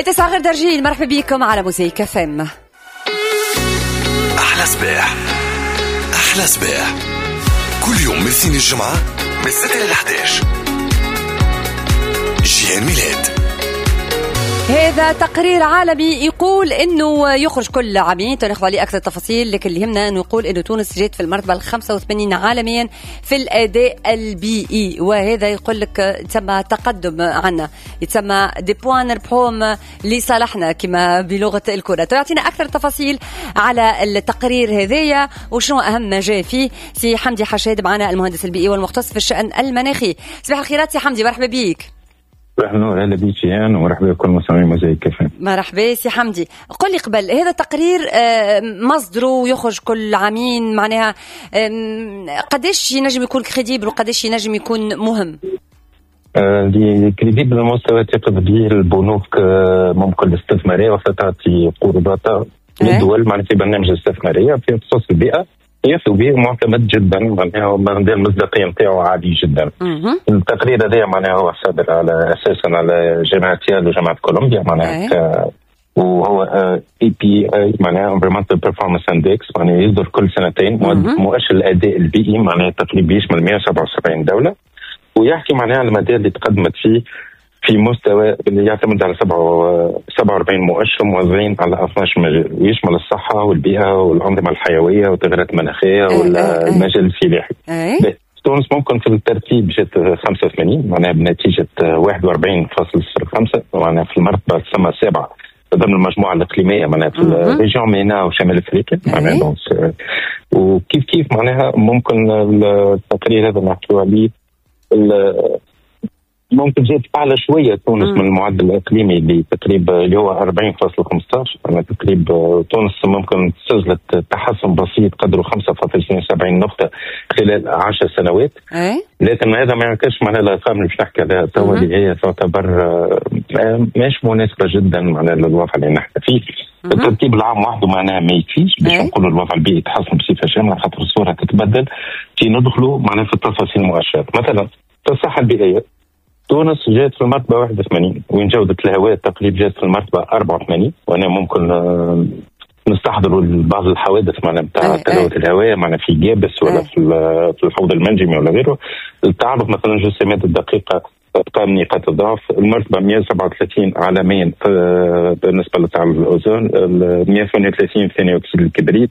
9 غير درجين. مرحبا بكم على موزايك FM. أحلى صباح، أحلى صباح، كل يوم من الاثنين الجمعة من 6 ل 11. جيان ميلاد. هذا تقرير عالمي يقول انه يخرج كل عامين، تناخذ عليه اكثر تفاصيل، لكن اللي يهمنا انه يقول انه تونس جات في المرتبه 85 عالميا في الاداء البيئي، وهذا يقول لك تسمى تقدم عنا، يتسمى دي بوان ربحوم لصالحنا كما بلغه الكره. تعطينا اكثر تفاصيل على التقرير هذايا وشنو اهم ما جاء فيه سي حمدي حشاد معنا، المهندس البيئي والمختص في الشان المناخي. صباح الخيرات سي حمدي، مرحبا بيك. اهلا بيك جيان، ومرحبا بكل مستمعين موزايك FM. مرحبا سي حمدي. قل لي قبل هذا التقرير مصدره ويخرج كل عامين، معناها قداش ينجم يكون كريديبل وقداش ينجم يكون مهم؟ كريديبل مستوى ثقة به البنوك ممكن الاستثمارية وستعطي قروضاتها للدول معناها في برنامج استثمارية في اختصاص البيئة، يثق به معتمد جدا، معناها المصداقية نتاعو عالي جدا. التقرير هذا معناها هو صادر على اساسا على جامعة يال وجامعة كولومبيا معناها وهو EPA معناها Environmental Performance Index، معناها يصدر كل سنتين مؤشر الأداء البيئي، معناها تقريبا يشمل 177 دولة، ويحكي معناها على المدى اللي تقدمت فيه في مستوى اللي يعتمد على 47 مؤشر موزعين على 12 مجال، ويشمل الصحة والبيئة والأنظمة الحيوية والتغيرات المناخية والمجال الفلاحي. تونس ممكن في الترتيب جت 85 معناها بنتيجة 41.05 معناها في المرتبة تسمى 7 ضمن المجموعة الإقليمية معناها في الريجيون مينا وشمال أفريقيا معناها. وكيف معناها ممكن التقرير هذا نحكيو عليه ممكن جات أعلى شوية تونس من المعدل الإقليمي اللي تقريبا اللي هو 40.15 أنا تقريبا. تونس ممكن سجلت تحسن بسيط قدره 5.72 نقطة خلال 10 سنوات، لكن هذا ما يعكسش معناها الأرقام اللي بنحكي عليها توا اللي هي تعتبر مش مناسبة جدا معناها للوضع اللي نحن فيه. الترتيب العام وحده معناها ما يكفيش باش نقولوا الوضع البيئي يتحسن بصفة شاملة، خاطر الصورة تتبدل كي ندخلوا معناها في التفاصيل المؤشرات. مثلا الصحة البيئية تونس جات في المرتبة 81، وين جودة الهواء تقريبا جات في المرتبة 84، وأنا ممكن نستحضروا بعض الحوادث معناها بتاع تلوث الهواء معناها في جابس ولا في الحوض المنجمي ولا غيره. التعرض مثلا جسيمات الدقيقة تبقى من نقاط الضعف، المرتبة 137 عالميا بالنسبة لتعرض الأوزون، 138 ثاني أكسيد الكبريت،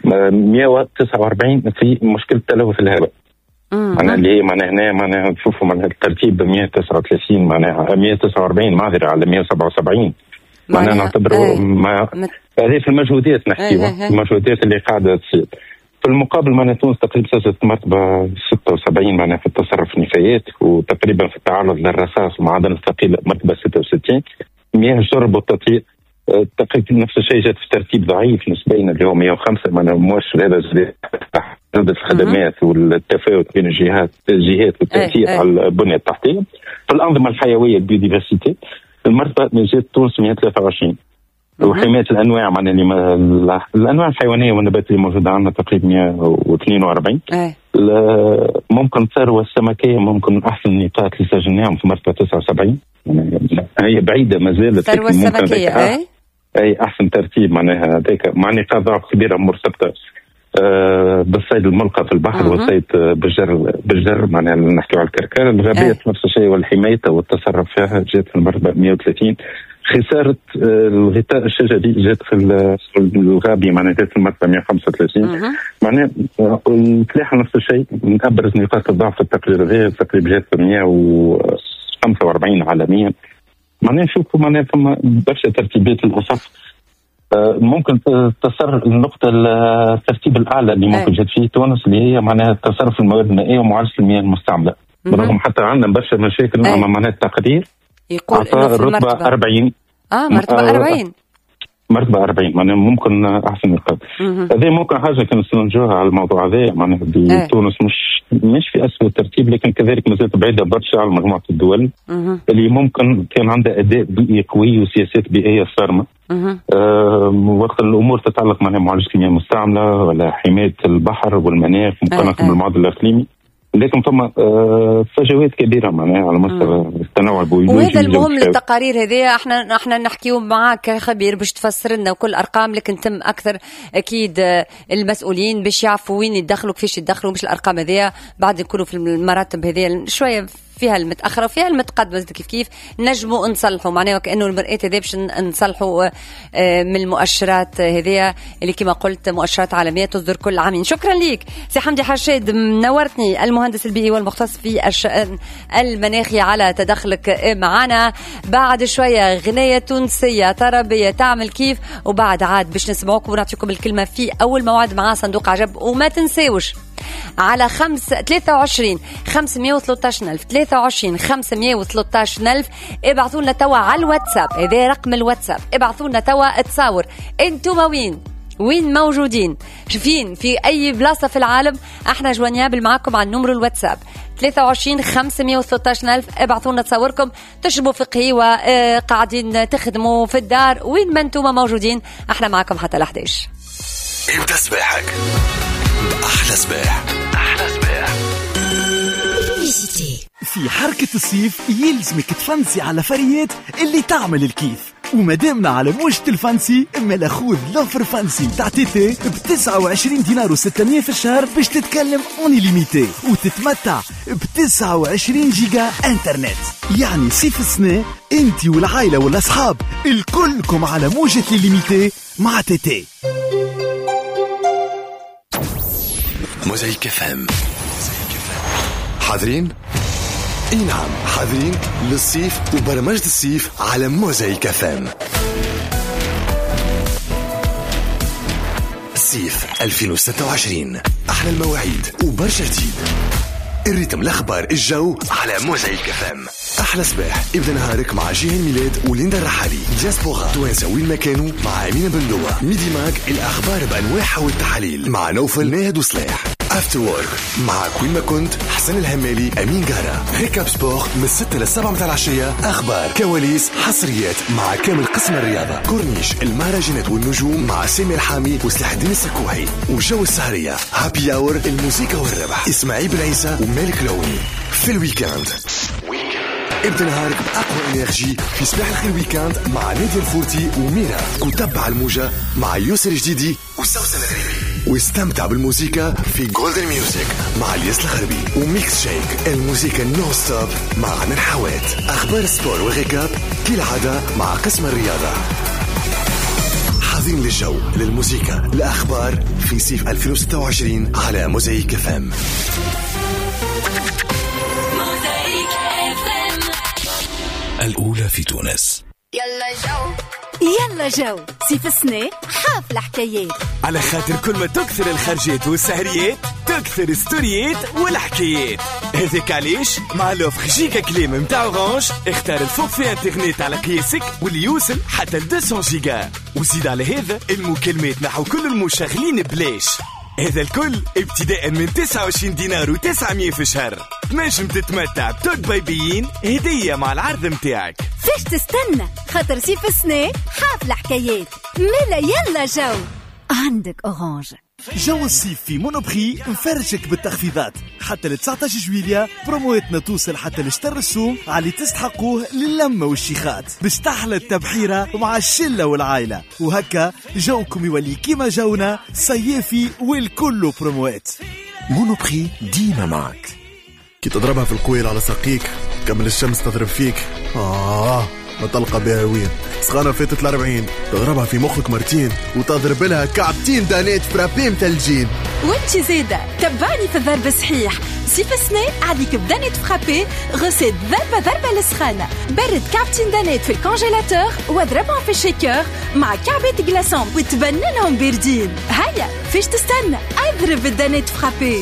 149 في مشكلة تلوث الهواء. معناها اللي معناها هنا معناها نشوفوا معناها الترتيب 139 معناها 149 معذرة على 177 معناها نعتبروا هذه في المجهودات نحكيها المجهودات اللي قاعدة تصير. في المقابل معناها تونس تقريبا سجلت مرتبة 76 معناها في التصرف النفايات، وتقريبا في التعرض للرصاص ومعادن الثقيل مرتبة 66. مياه الشرب والتطهير تقريبا نفس الشيء جات في ترتيب ضعيف نسبيا اللي هو 105 معناها مؤشر هذا جودة الخدمات والتفاوت بين الجهات والتأثير على البنية التحتية. في الأنظمة الحيوية البيوديفرسيتي المرتبة جات تونس 123، وحماية الأنواع معناها الأنواع الحيوانية والنباتية اللي موجودة عندنا تقريبا 142. ممكن الثروة السمكية ممكن أحسن النقاط اللي سجلناهم في مرتبة 79، هي بعيدة ما زالت الثروة السمكية أي أحسن ترتيب معناها هذاك مع نقاط ضعف كبيرة مرتبطة بالصيد الملقى في البحر والصيد بالجر معناها نحكيو على الكركار. الغابات نفس الشيء والحماية والتصرف فيها جات في المرتبة 130. خسارة الغطاء الشجري جات في الغابي معناها جات في المرتبة 135 معناها. الفلاحة نفس الشيء من أبرز نقاط الضعف في التقرير هذا تقريبا جات في 145 عالميا. معناها نشوفوا معناها ثم برشا ترتيبات للأسف. ممكن تصرف النقطة الترتيب الأعلى اللي ممكن جات فيه تونس اللي هي معناها تصرف المواد المائية ومعالجة المياه المستعملة، برغم حتى عندنا برشا مشاكل مع معناها التقرير يقول إنه في المرتبة 40 مرتبة 40 مرتبة 40 معناها ممكن أحسن نقاط. هذه ممكن حاجة كان نسنجوها على الموضوع هذا معناها تونس مش في أسفل الترتيب، لكن كذلك مازالت بعيدة برشا على مجموعة الدول اللي ممكن كان عندها أداء بيئي قوي وسياسات بيئية صارمة. وقت الأمور تتعلق مع معالجة المياه المستعملة ولا حماية البحر والمناخ مقارنة بالمعدل الإقليمي لكن فما فجوات كبيره معناها على مستوى التنوع البيولوجي. وهذا المهم للتقارير هذه. احنا نحكيو معاك كخبير باش تفسر لنا وكل ارقام، لكن تم اكثر اكيد المسؤولين باش يعرفوا وين يدخلوا كيفاش يدخلوا، مش الارقام هذه بعد يكونوا في المراتب هذه شويه فيها المتأخرة وفيها المتقدمة كيف نجموا نصلحوا، معناه كأنه المرآة هذه باش نصلحوا من المؤشرات هذه اللي كما قلت مؤشرات عالمية تصدر كل عامين. شكرا ليك سي حمدي حرشاد، منورتني، المهندس البيئي والمختص في الشأن المناخي، على تدخلك معنا. بعد شوية غنية تونسية طربية تعمل كيف، وبعد عاد باش نسمعوكم ونعطيكم الكلمة في أول موعد مع صندوق عجب. وما تنساوش على 23 513 23 513 ابعثوا لنا توا على الواتساب، هذا رقم الواتساب، ابعثوا لنا توا تصاور انتم وين موجودين، فين في اي بلاصه في العالم، احنا جوانيابل معكم على النمر الواتساب 23 513 ابعثوا لنا تصوركم تشربوا في قهوه، قاعدين تخدموا في الدار، وين ما انتم موجودين احنا معكم حتى 11. ابدأ صباحك أحلى صباح. أحلى صباح. في حركة الصيف يلزمك تفنسي على فريات اللي تعمل الكيف، ومدامنا على موجة الفانسي اما خذ لوفر فانسي تاع تيتي ب 29 دينار و600 في الشهر باش تتكلم اوني ليميتي وتتمتع ب 29 جيجا انترنت. يعني صيف السنة انتي والعائلة والاصحاب الكلكم على موجة ليميتي مع تيتي. موزايك FM. حاضرين؟ اي نعم حاضرين للصيف وبرمجة الصيف على موزايك FM. الصيف 2026 أحلى المواعيد وبرشا جديد. الريتم الأخبار الجو على موزايك FM. أحلى صباح ابدأ نهارك مع جيهان ميلاد وليندا الرحالي. دياسبورا توانسة وين ما كانوا مع أمينة بندوة. ميدي ماك الأخبار بأنواعها والتحاليل مع نوفل ناهد وصلاح. افتر وورك مع كوين ما كنت حسن الهمالي أمين جارة. ريكاب سبور من 6 ل 7 متاع العشية، أخبار كواليس حصريات مع كامل قسم الرياضة. كورنيش المهرجانات والنجوم مع سامي الحامي وسلاح الدين السكوحي. وجو السهرية هابي اور الموسيقى والربح إسماعيل بن عيسى ومالك لوني. في الويكاند ابدأ نهارك بأقوى إنرجي في صباح الخير ويكاند مع نادية الفورتي وميرا. وتبع الموجة مع يوسر الجديدي وسوسن الغريبي. واستمتع بالموسيقى في جولدن ميوزك مع الياس الغربي. وميكس شيك الموسيقى نو ستوب مع عمر حوات. أخبار سبور وغيكاب كالعادة مع قسم الرياضة. حاضرين للجو للموسيقى الأخبار في صيف 2026 على موزايك FM. الأولى في تونس. يلا جو صيف السنة حافلة حكايات، على خاطر كل ما تكثر الخرجات والسهريات تكثر ستوريات والحكايات. هذاك علاش مع لوفر جيجا كليم متاع اورانج اختار الفوق في انترنت على قياسك واللي يوصل حتى ل 200 جيجا، وزيد على هذا المكالمات نحو كل المشغلين بلاش. هذا الكل ابتداء من 29 دينار و900 في الشهر. تنجم تتمتع بتوت بايبيين هدية مع العرض متاعك. فاش تستنى؟ خاطر صيف السنة حافلة حكايات. ملا يلا جو عندك اورانج. جو الصيف في مونوبري مفرجك بالتخفيضات حتى ل 19 جويلية. برومواتنا توصل حتى لشطر السوم على تستحقوه للمة والشيخات باش تحلى التبحيرة مع الشلة والعائلة. وهكا جوكم يولي كيما جونا صيافي والكل بروموات. مونوبري ديما معك. كي تضربها في القويل على ساقيك كمل الشمس تضرب فيك ما تلقى بها وين. سخانة فاتت 40 تضربها في مخك مرتين وتضرب لها كعبتين دانات فرابين ثلجين. وانتي زيدة تبعني في الضرب صحيح. صيف السنة عليك بدانات فرابي غسيت ضربة للسخانة. برد كعبتين دانات في الكونجيلاتور واضربهم في الشيكر مع كعبات جلاسون وتبننهم باردين. هيا فيش تستنى اضرب الدانات فرابي.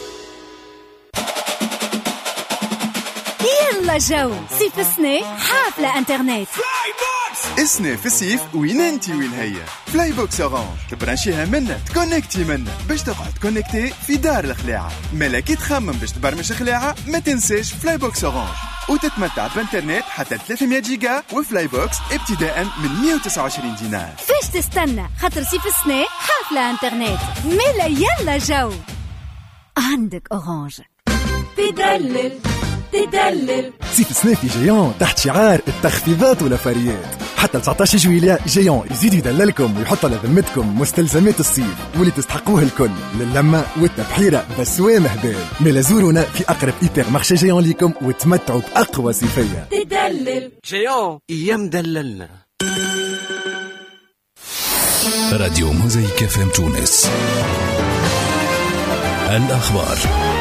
يلا جو صيف السنة حافلة انترنت. اسنة في الصيف وين انتي وين هي. فلاي بوكس اورانج تبرانشيها منا تكونكتي منا باش تقعد كونكتي في دار الخلاعة. ملاكي تخمم باش تبرمج خلاعة ما تنساش فلاي بوكس اورانج وتتمتع بانترنت حتى 300 جيجا وفلاي بوكس ابتداء من 129 دينار. فيش تستنى؟ خاطر صيف السنة حافلة انترنت. ملا يلا جو عندك اورانج. تدلل تدلل. صيف السنة في جيون تحت شعار التخفيضات والوفريات. حتى 19 جويلية جيون يزيد يدللكم ويحط على ذمتكم مستلزمات الصيف واللي تستحقوه الكل للمة والتبحيرة بسوام هبال. ميلا زورونا في أقرب إيبر مارشي جيون ليكم وتمتعوا بأقوى صيفية. تدلل جيون أيام دللنا. راديو موزايك FM تونس. الأخبار.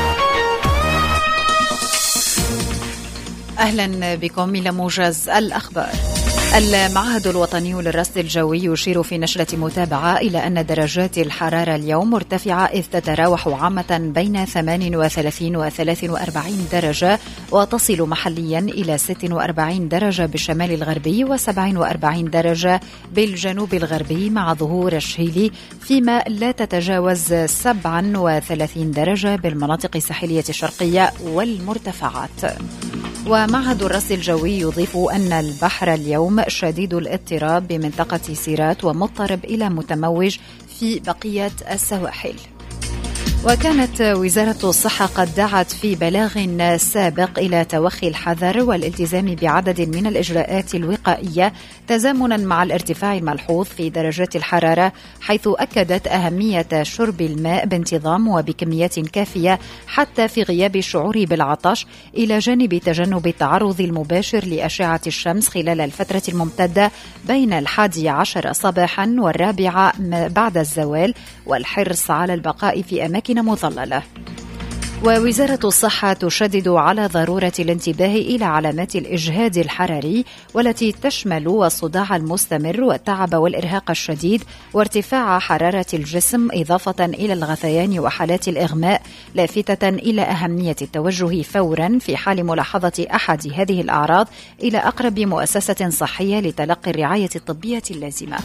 أهلا بكم إلى موجز الأخبار. المعهد الوطني للرصد الجوي يشير في نشرة متابعة إلى أن درجات الحرارة اليوم مرتفعة، إذ تتراوح عامة بين 38 و 43 درجة، وتصل محليا إلى 46 درجة بالشمال الغربي و 47 درجة بالجنوب الغربي مع ظهور الشهيل، فيما لا تتجاوز 37 درجة بالمناطق الساحلية الشرقية والمرتفعات. ومعهد الرصد الجوي يضيف أن البحر اليوم شديد الاضطراب بمنطقة سيرات ومضطرب إلى متموج في بقية السواحل. وكانت وزارة الصحة قد دعت في بلاغ سابق إلى توخي الحذر والالتزام بعدد من الإجراءات الوقائية تزامنا مع الارتفاع الملحوظ في درجات الحرارة، حيث أكدت أهمية شرب الماء بانتظام وبكميات كافية حتى في غياب الشعور بالعطش، إلى جانب تجنب التعرض المباشر لأشعة الشمس خلال الفترة الممتدة بين 11 صباحا و4 بعد الزوال، والحرص على البقاء في أماكن مظللة. ووزارة الصحة تشدد على ضرورة الانتباه إلى علامات الإجهاد الحراري، والتي تشمل الصداع المستمر والتعب والإرهاق الشديد وارتفاع حرارة الجسم، إضافة إلى الغثيان وحالات الإغماء، لافتة إلى أهمية التوجه فورا في حال ملاحظة أحد هذه الأعراض إلى أقرب مؤسسة صحية لتلقي الرعاية الطبية اللازمة.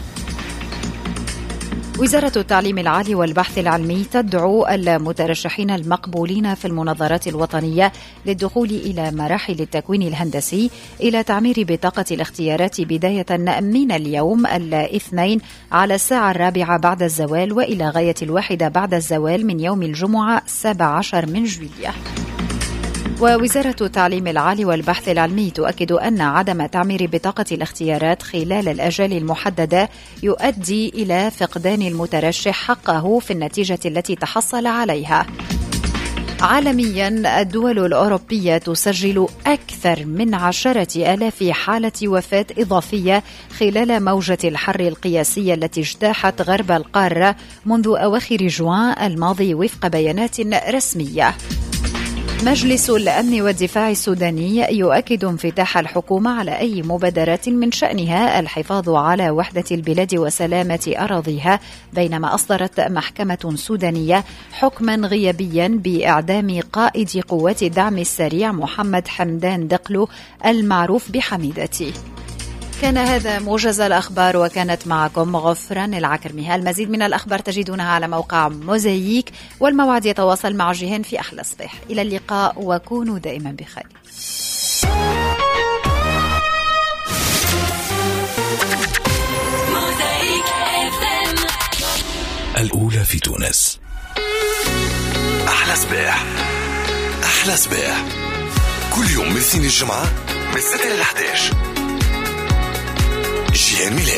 وزارة التعليم العالي والبحث العلمي تدعو المترشحين المقبولين في المناظرات الوطنية للدخول إلى مراحل التكوين الهندسي إلى تعمير بطاقة الاختيارات بداية من اليوم الاثنين على الساعة 4 بعد الزوال، وإلى غاية 1 بعد الزوال من يوم الجمعة 17 من جويلية. ووزارة التعليم العالي والبحث العلمي تؤكد أن عدم تعمير بطاقة الاختيارات خلال الأجال المحددة يؤدي إلى فقدان المترشح حقه في النتيجة التي تحصل عليها. عالميا الدول الأوروبية تسجل أكثر من 10,000 حالة وفاة إضافية خلال موجة الحر القياسية التي اجتاحت غرب القارة منذ أواخر جوان الماضي وفق بيانات رسمية. مجلس الأمن والدفاع السوداني يؤكد انفتاح الحكومة على أي مبادرات من شأنها الحفاظ على وحدة البلاد وسلامة أراضيها، بينما أصدرت محكمة سودانية حكما غيابيا بإعدام قائد قوات الدعم السريع محمد حمدان دقلو المعروف بحميدتي. كان هذا موجز الأخبار، وكانت معكم غفران العكرمي. المزيد من الأخبار تجدونها على موقع موزايك، والموعد يتواصل مع جيهان في أحلى صباح. إلى اللقاء وكونوا دائما بخير. الأولى في تونس. أحلى صباح، أحلى صباح، كل يوم من الاثنين الجمعة من 6 ل 11. جيهان ميلاد.